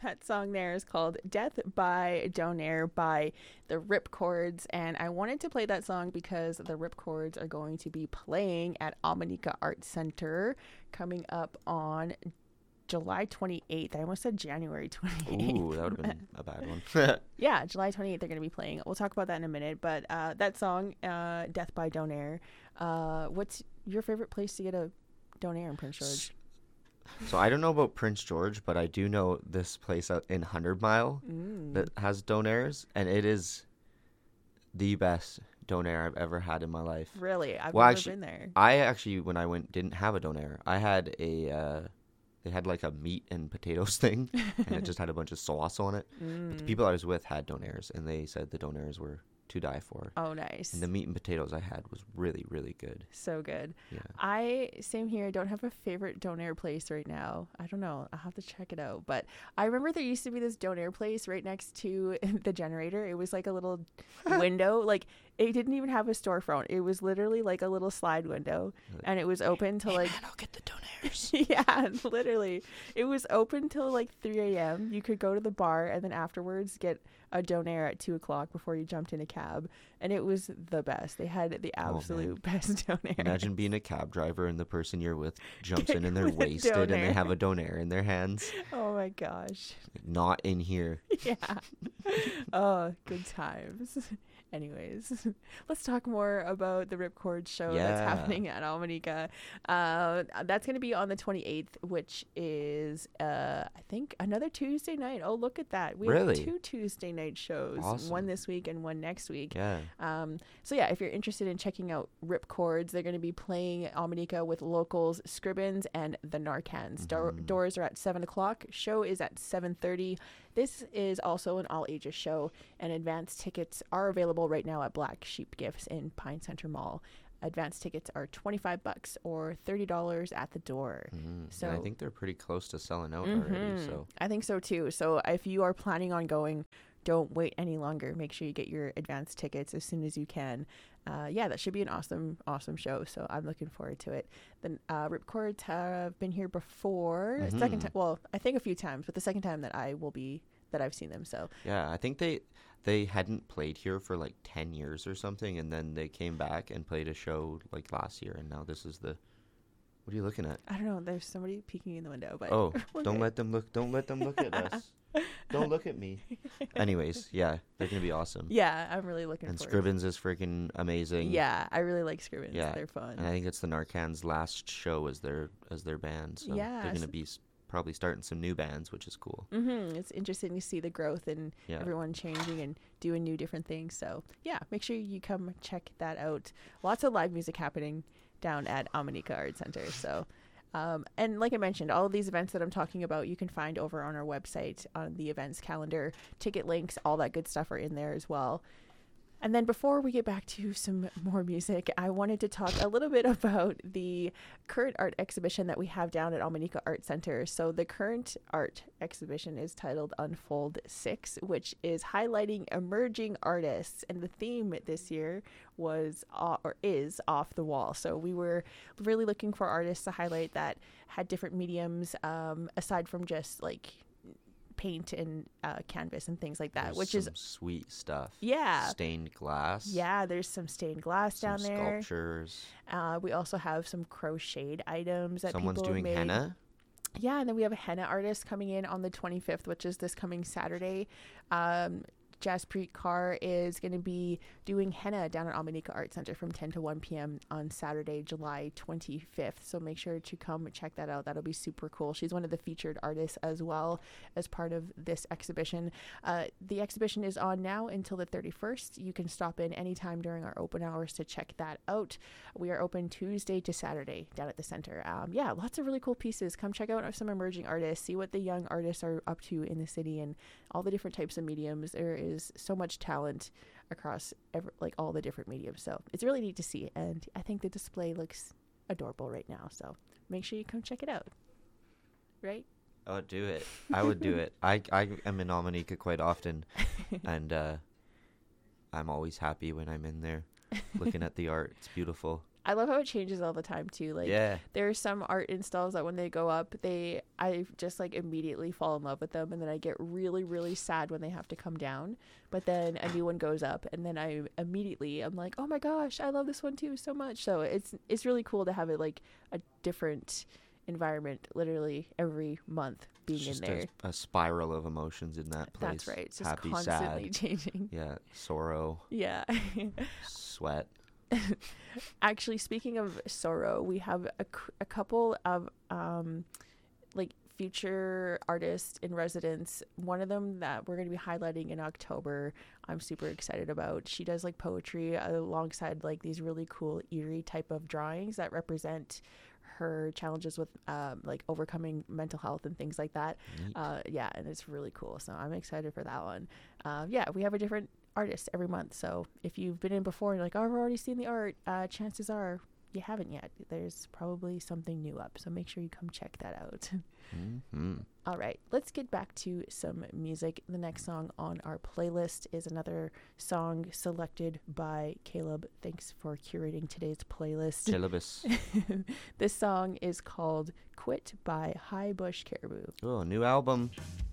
That song there is called Death by Donaire by the Ripcords. And I wanted to play that song because the Ripcords are going to be playing at Almanica Art Center coming up on July 28th. I almost said January 28th. Ooh, that would have been a bad one. Yeah, July 28th they're going to be playing. We'll talk about that in a minute. But that song, Death by Donaire, what's your favorite place to get a Donaire in Prince George? So I don't know about Prince George, but I do know this place out in 100 Mile that has Donaires, and it is the best Donaire I've ever had in my life. Really? I've Well, never actually, been there. I actually, when I went, didn't have a Donaire. I had they had like a meat and potatoes thing, and it just had a bunch of sauce on it. But the people I was with had Donaires, and they said the Donaires were to die for. Oh, nice. And the meat and potatoes I had was really, really good. So good. Yeah. Same here. I don't have a favorite Donaire place right now. I don't know. I'll have to check it out. But I remember there used to be this Donaire place right next to the generator. It was like a little window. Like, it didn't even have a storefront. It was literally like a little slide window. And it was open till like... Man, I'll get the Donaires. Yeah, literally. It was open till like 3 a.m. You could go to the bar and then afterwards get a Donaire at 2 o'clock before you jumped in a cab. And it was the best. They had the absolute best Donaire. Imagine being a cab driver and the person you're with jumps in and they're wasted and they have a Donaire in their hands. Oh my gosh. Not in here. Yeah. Oh, good times. Anyways, let's talk more about the Ripcord show that's happening at Almanica. That's going to be on the 28th, which is, I think, another Tuesday night. Oh, look at that. We have 2 Tuesday night shows. Awesome. One this week and one next week. Yeah. So, yeah, if you're interested in checking out Ripcords, they're going to be playing Almanica with locals Scribbins and the Narcans. Doors are at 7 o'clock. Show is at 7:30. This is also an all-ages show, and advance tickets are available right now at Black Sheep Gifts in Pine Center Mall. Advance tickets are $25 or $30 at the door. So and I think they're pretty close to selling out already. So I think so too. So if you are planning on going, don't wait any longer. Make sure you get your advance tickets as soon as you can. That should be an awesome show. So I'm looking forward to it. The Ripcords have been here before. Second time, well, I think a few times, but the second time that I've seen them. So yeah, I think they hadn't played here for like 10 years or something, and then they came back and played a show like last year, and now this is the... What are you looking at? I don't know. There's somebody peeking in the window, but don't let them look at us. Don't look at me. Anyways, yeah, they're gonna be awesome. Yeah, I'm really looking and forward. And Scribbins is freaking amazing. Yeah, I really like Scribbins. Yeah, they're fun. And I think it's the Narcans' last show as their band. So they're gonna be probably starting some new bands, which is cool. It's interesting to see the growth and everyone changing and doing new different things. So yeah, make sure you come check that out. Lots of live music happening down at Almanica Art Center. So and like I mentioned, all of these events that I'm talking about you can find over on our website on the events calendar. Ticket links, all that good stuff are in there as well. And then before we get back to some more music, I wanted to talk a little bit about the current art exhibition that we have down at Almanica Art Center. So the current art exhibition is titled Unfold 6, which is highlighting emerging artists. And the theme this year is off the wall. So we were really looking for artists to highlight that had different mediums aside from just like paint and canvas and things like that. There's which some is sweet stuff. Yeah. Stained glass. Yeah, there's some stained glass down there. Sculptures. We also have some crocheted items that Someone's people doing made. henna. Yeah, and then we have a henna artist coming in on the 25th, which is this coming Saturday. Jaspreet Kaur is going to be doing henna down at Almanica Art Center from 10 to 1 p.m. on Saturday, July 25th. So make sure to come check that out. That'll be super cool. She's one of the featured artists as well as part of this exhibition. The exhibition is on now until the 31st. You can stop in anytime during our open hours to check that out. We are open Tuesday to Saturday down at the center. Lots of really cool pieces. Come check out some emerging artists, see what the young artists are up to in the city and all the different types of mediums. There is so much talent across all the different mediums. So it's really neat to see. And I think the display looks adorable right now. So make sure you come check it out. Right? I would do it. I would do it. I am in Almanica quite often. And I'm always happy when I'm in there looking at the art. It's beautiful. I love how it changes all the time too. Like there are some art installs that when they go up, I just like immediately fall in love with them, and then I get really, really sad when they have to come down. But then a new one goes up, and then I'm like, oh my gosh, I love this one too so much. So it's really cool to have it like a different environment literally every month being in there. A spiral of emotions in that place. That's right. It's just happy, constantly sad, changing. Yeah, sorrow. Yeah. Sweat. Actually, speaking of sorrow, we have a couple of like future artists in residence. One of them that we're going to be highlighting in October, I'm super excited about. She does like poetry alongside like these really cool eerie type of drawings that represent her challenges with like overcoming mental health and things like that. Yeah, and it's really cool. So I'm excited for that one. Yeah, we have a different artist every month. So if you've been in before and you're like, oh, I've already seen the art, chances are you haven't yet. There's probably something new up. So make sure you come check that out. All right, let's get back to some music. The next song on our playlist is another song selected by Caleb. Thanks for curating today's playlist. Calebus. This song is called Quit by High Bush Caribou. Oh, new album.